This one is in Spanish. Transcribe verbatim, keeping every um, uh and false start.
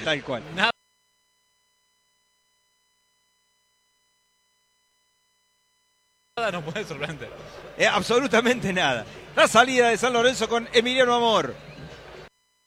Tal cual. Nada. Nada nos puede sorprender. Eh, absolutamente nada. La salida de San Lorenzo con Emiliano Amor.